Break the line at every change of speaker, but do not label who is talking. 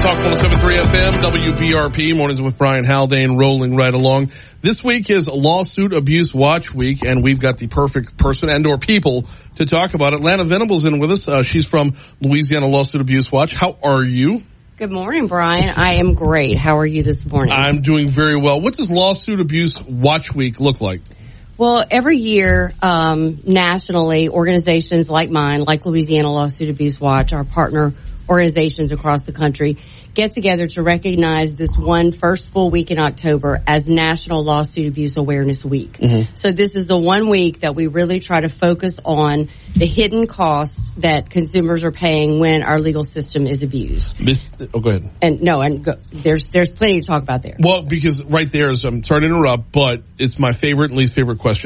Talk 107.3 FM, WBRP, mornings with Brian Haldane rolling right along. This week is Lawsuit Abuse Watch Week, and we've got the perfect person and or people to talk about it. Lana Venable's in with us. She's from Louisiana Lawsuit Abuse Watch. How are you?
Good morning, Brian. I am great. How are you this morning?
I'm doing very well. What does Lawsuit Abuse Watch Week look like?
Well, every year, nationally, organizations like mine, like Louisiana Lawsuit Abuse Watch, our partner organizations across the country, get together to recognize this first full week in October as National Lawsuit Abuse Awareness Week. Mm-hmm. So this is the 1 week that we really try to focus on the hidden costs that consumers are paying when our legal system is abused.
Go ahead.
There's plenty to talk about there.
Well, because right there is, I'm sorry to interrupt, but it's my favorite and least favorite question.